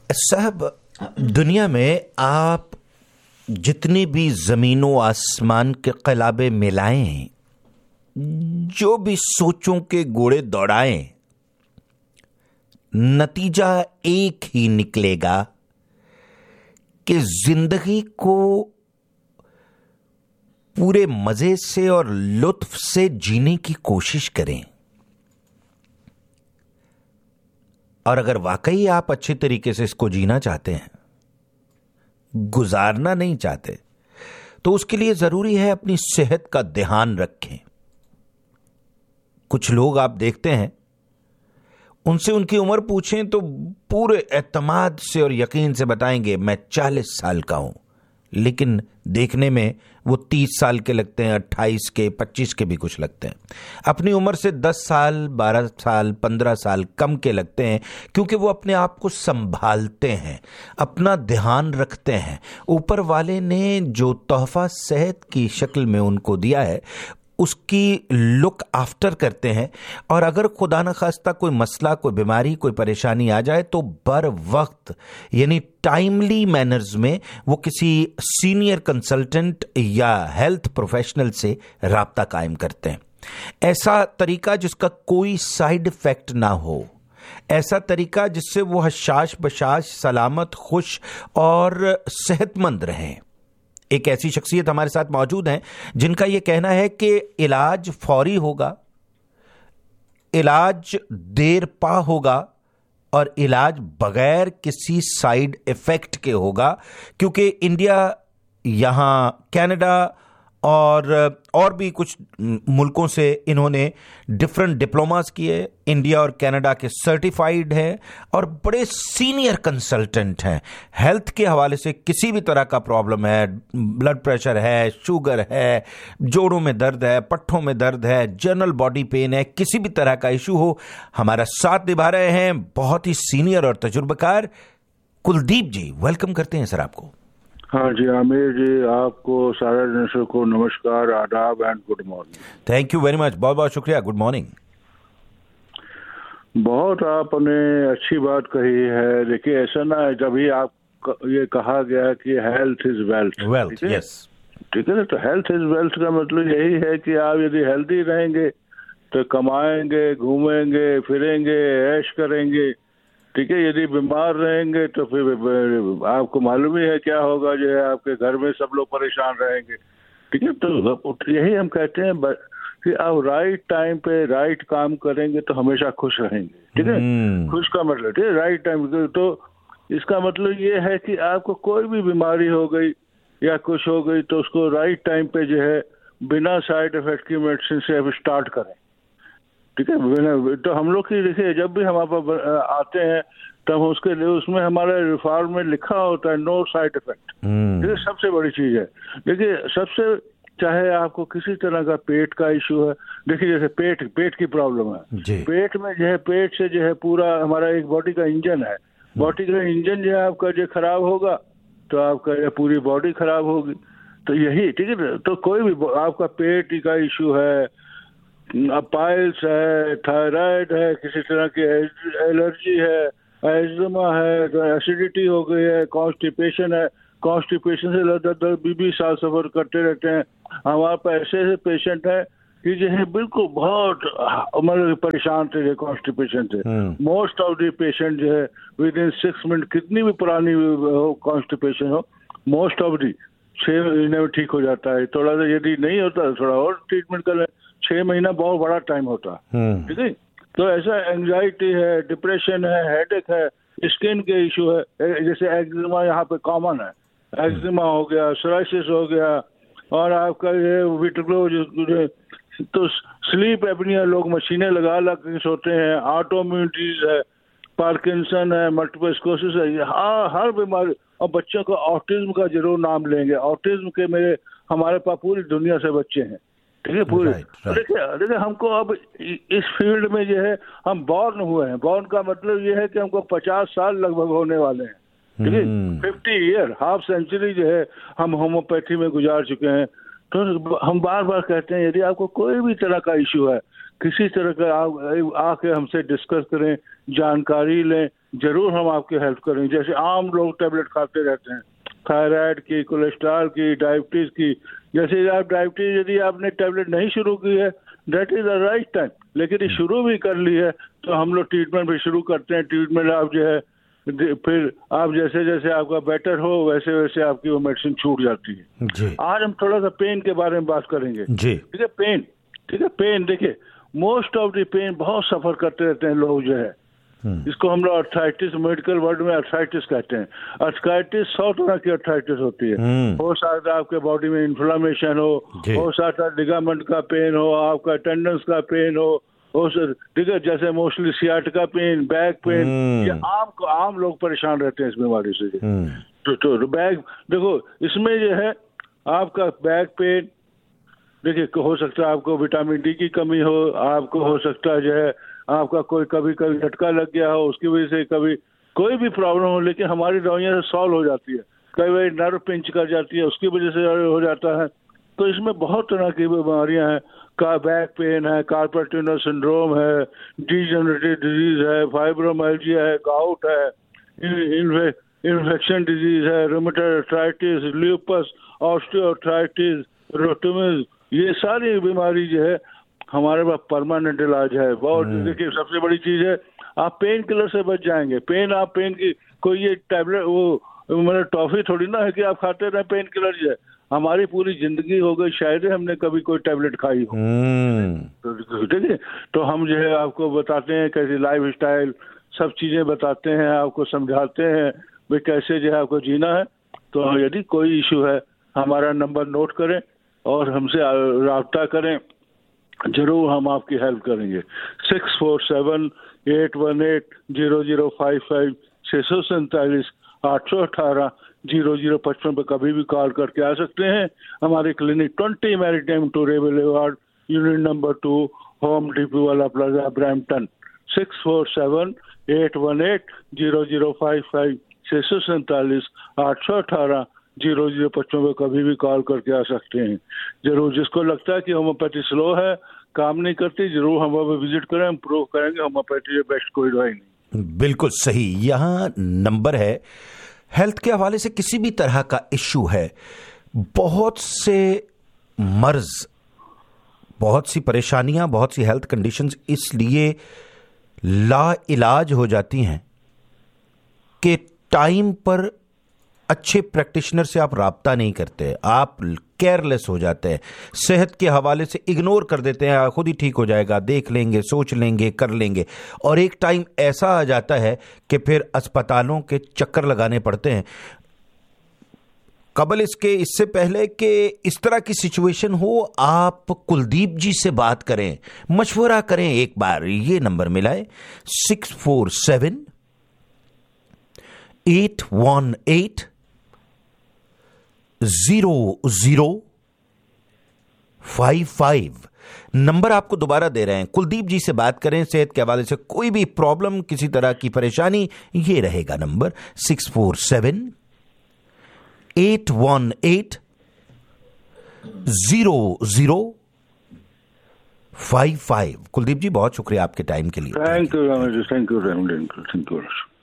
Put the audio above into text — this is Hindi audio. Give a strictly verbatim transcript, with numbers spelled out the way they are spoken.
साहब, दुनिया में आप जितनी भी जमीनों आसमान के क़लाबे मिलाएं, जो भी सोचों के घोड़े दौड़ाएं, नतीजा एक ही निकलेगा कि जिंदगी को पूरे मजे से और लुत्फ से जीने की कोशिश करें। और अगर वाकई आप अच्छे तरीके से इसको जीना चाहते हैं, गुजारना नहीं चाहते, तो उसके लिए जरूरी है अपनी सेहत का ध्यान रखें। कुछ लोग आप देखते हैं, उनसे उनकी उम्र पूछें तो पूरे एतमाद से और यकीन से बताएंगे मैं चालीस साल का हूं, लेकिन देखने में वो तीस साल के लगते हैं, अट्ठाईस के, पच्चीस के भी कुछ लगते हैं। अपनी उम्र से दस साल, बारह साल, पंद्रह साल कम के लगते हैं, क्योंकि वो अपने आप को संभालते हैं, अपना ध्यान रखते हैं। ऊपर वाले ने जो तोहफा सेहत की शक्ल में उनको दिया है, उसकी लुक आफ्टर करते हैं। और अगर खुदा न खास्ता कोई मसला, कोई बीमारी, कोई परेशानी आ जाए तो बर वक्त यानी टाइमली मैनर्स में वो किसी सीनियर कंसल्टेंट या हेल्थ प्रोफेशनल से राब्ता कायम करते हैं। ऐसा तरीका जिसका कोई साइड इफेक्ट ना हो, ऐसा तरीका जिससे वो हशाश बशाश, सलामत, खुश और सेहतमंद रहें। एक ऐसी शख्सियत हमारे साथ मौजूद हैं जिनका यह कहना है कि इलाज फौरी होगा, इलाज देर पा होगा और इलाज बगैर किसी साइड इफेक्ट के होगा, क्योंकि इंडिया, यहां कनाडा और और भी कुछ मुल्कों से इन्होंने डिफरेंट डिप्लोमास किए। इंडिया और कनाडा के सर्टिफाइड हैं और बड़े सीनियर कंसल्टेंट हैं। हेल्थ के हवाले से किसी भी तरह का प्रॉब्लम है, ब्लड प्रेशर है, शुगर है, जोड़ों में दर्द है, पट्ठों में दर्द है, जनरल बॉडी पेन है, किसी भी तरह का इशू हो, हमारा साथ निभा रहे हैं बहुत ही सीनियर और तजुर्बेकार कुलदीप जी। वेलकम करते हैं सर आपको। हाँ जी आमिर जी, आपको सारे दर्शकों को नमस्कार, आदाब and good morning. Thank you very much, बहुत बहुत शुक्रिया। Good morning. बहुत आपने अच्छी बात कही है। देखिए ऐसा ना है, जब ही आप ये कहा गया कि health is wealth, wealth, yes, ठीक है ना, तो हेल्थ इज वेल्थ का मतलब यही है कि आप यदि हेल्दी रहेंगे तो कमाएंगे, घूमेंगे फिरेंगे, ऐश करेंगे, ठीक है। यदि बीमार रहेंगे तो फिर आपको मालूम ही है क्या होगा, जो है आपके घर में सब लोग परेशान रहेंगे, ठीक है। तो यही हम कहते हैं कि आप राइट टाइम पे राइट काम करेंगे तो हमेशा खुश रहेंगे, ठीक है। hmm. खुश का मतलब, ठीक है, राइट टाइम। तो इसका मतलब ये है कि आपको कोई भी बीमारी हो गई या कुछ हो गई तो उसको राइट टाइम पे जो है बिना साइड इफेक्ट की मेडिसिन से अब स्टार्ट करें, ठीक है। तो हम लोग की देखिए, जब भी हम आप आते हैं तब उसके लिए उसमें हमारे रिफॉर्म में लिखा होता है नो साइड इफेक्ट। ये सबसे बड़ी चीज है। देखिए सबसे, चाहे आपको किसी तरह का पेट का इशू है, देखिए जैसे पेट पेट की प्रॉब्लम है, पेट में जो है, पेट से जो है पूरा हमारा एक बॉडी का इंजन है, बॉडी का इंजन जो है आपका जो खराब होगा तो आपका पूरी बॉडी खराब होगी। तो यही, ठीक है। तो कोई भी आपका पेट का इशू है, पाइल्स है, थायराइड है, किसी तरह की एलर्जी है, एज्मा है, तो एसिडिटी हो गई है, कॉन्स्टिपेशन है, कॉन्स्टिपेशन से लगातार बीस बीस साल सफर करते रहते हैं। हमारे पास ऐसे ऐसे पेशेंट हैं कि जो है बिल्कुल बहुत मतलब परेशान थे कॉन्स्टिपेशन से। मोस्ट ऑफ द पेशेंट जो है विद इन सिक्स मिनट, कितनी भी पुरानी हो कॉन्स्टिपेशन हो, मोस्ट ऑफ दी छह महीने में ठीक हो जाता है। थोड़ा सा यदि नहीं होता तो थोड़ा और ट्रीटमेंट करें, छह महीना बहुत बड़ा टाइम होता है, ठीक है। तो ऐसा एंजाइटी है, डिप्रेशन है, हेडेक है, स्किन के इशू है, जैसे एक्जिमा यहाँ पे कॉमन है, एक्जिमा हो गया, सोराइसिस हो गया, और आपका ये विटिलो, तो स्लीप एपनिया, लोग मशीनें लगा लगा के सोते हैं, ऑटोइम्यून डिजीज है, पार्किंसन है, मल्टीपल स्क्लेरोसिस है, हाँ हर बीमारी। और बच्चों का ऑटिज्म का जरूर नाम लेंगे, ऑटिज्म के मेरे हमारे पास पूरी दुनिया से बच्चे हैं, ठीक है, पूरे। देखिए देखिए हमको अब इस फील्ड में जो है हम बॉर्न हुए हैं, बॉर्न का मतलब ये है कि हमको पचास साल लगभग होने वाले हैं, ठीक है, फिफ्टी ईयर, हाफ सेंचुरी जो है हम होम्योपैथी में गुजार चुके हैं। तो हम बार बार कहते हैं यदि आपको कोई भी तरह का इशू है, किसी तरह का, आप आके हमसे डिस्कस करें, जानकारी लें, जरूर हम आपकी हेल्प करेंगे। जैसे आम लोग टेबलेट खाते रहते हैं, थायराइड की, कोलेस्ट्रॉल की, डायबिटीज की, जैसे आप डायबिटीज यदि आपने टेबलेट नहीं शुरू की है, that is the right time, लेकिन ये शुरू भी कर ली है तो हम लोग ट्रीटमेंट भी शुरू करते हैं। ट्रीटमेंट आप जो है फिर आप जैसे जैसे आपका बेटर हो वैसे वैसे आपकी वो मेडिसिन छूट जाती है जी। आज हम थोड़ा सा पेन के बारे में बात करेंगे जी। ठीक है। पेन, ठीक है, पेन देखिए मोस्ट ऑफ द पेन बहुत सफर करते रहते हैं लोग जो है, इसको हम लोग अर्थराइटिस, मेडिकल वर्ड में अर्थराइटिस कहते हैं। अर्थराइटिस सौ तरह की अर्थराइटिस होती है, हो सकता है आपके बॉडी में इन्फ्लेमेशन हो, हो सकता है लिगामेंट का पेन हो, आपका टेंडन्स का पेन हो, हो सर ठीक है, जैसे mostly sciatica pen, back pain, ये आम आम लोग परेशान रहते हैं इस बीमारी से। तो, तो बैक देखो इसमें जो है आपका बैक पेन देखिए हो सकता है आपको विटामिन डी की कमी हो, आपको हो सकता है जो है आपका कोई कभी कभी झटका लग गया हो, उसकी वजह से कभी कोई भी प्रॉब्लम हो, लेकिन हमारी दवाइयाँ से सॉल्व हो जाती है। कई बार नर्व पिंच कर जाती है, उसकी वजह से हो जाता है। तो इसमें बहुत तरह की बीमारियां हैं, का बैक पेन है, कार्पल ट्यूनर सिंड्रोम है, डीजनरेटिव डिजीज है, फाइब्रोमाइल्जिया है, गाउट है, इन्फेक्शन डिजीज है, रूमेटॉइड आर्थराइटिस, ल्यूपस, ऑस्टियोआर्थराइटिस, रोटोमिज, ये सारी बीमारी जो है हमारे पास परमानेंट इलाज है। बहुत देखिए सबसे बड़ी चीज है आप पेन किलर से बच जाएंगे। पेन आप पेन की कोई ये टैबलेट वो मतलब टॉफी थोड़ी ना है कि आप खाते रहे पेन किलर जो है, हमारी पूरी जिंदगी हो गई शायद हमने कभी कोई टैबलेट खाई हो, ठीक है। तो हम जो है आपको बताते हैं कैसे लाइफ स्टाइल सब चीजें बताते हैं, आपको समझाते हैं भाई कैसे जो है आपको जीना है। तो यदि कोई इशू है हमारा नंबर नोट करें और हमसे राब्ता करें, जरूर हम आपकी हेल्प करेंगे। Six four seven eight one eight zero zero five five छः सौ सैंतालीस आठ सौ अठारह जीरो जीरो पचपन पर कभी भी कॉल करके आ सकते हैं। हमारे clinic twenty maritime टूरे boulevard, unit number two, home depot वाला plaza, Brampton. Six four seven eight one eight zero zero five five छः सौ सैंतालीस आठ सौ अठारह जीरो जीरो पचपन पर कभी भी कॉल करके आ सकते हैं। जरूर जिसको लगता है कि होम्योपैथी स्लो है, काम नहीं करती, जरूर हम वहाँ विजिट करें, हम प्रूव करेंगे होम्योपैथी बेस्ट कोई दवाई नहीं। बिल्कुल सही। यहाँ नंबर है, हेल्थ के हवाले से किसी भी तरह का इश्यू है, बहुत से मर्ज, बहुत सी परेशानियां, बहुत सी हेल्थ कंडीशंस इसलिए ला इलाज हो जाती हैं कि टाइम पर अच्छे प्रैक्टिशनर से आप राब्ता नहीं करते, आप केयरलेस हो जाते हैं, सेहत के हवाले से इग्नोर कर देते हैं, खुद ही ठीक हो जाएगा, देख लेंगे, सोच लेंगे, कर लेंगे, और एक टाइम ऐसा आ जाता है कि फिर अस्पतालों के चक्कर लगाने पड़ते हैं। कबल इसके इससे पहले कि इस तरह की सिचुएशन हो, आप कुलदीप जी से बात करें, मशवरा करें, एक बार ये नंबर मिलाए six four seven eight one eight zero zero five five. Number आपको दोबारा दे रहे हैं, कुलदीप जी से बात करें, सेहत के हवाले से कोई भी प्रॉब्लम, किसी तरह की परेशानी, ये रहेगा number six four seven eight one eight zero zero five five. Kuldeep जी बहुत शुक्रिया आपके टाइम के लिए। Thank you, thank you, thank you.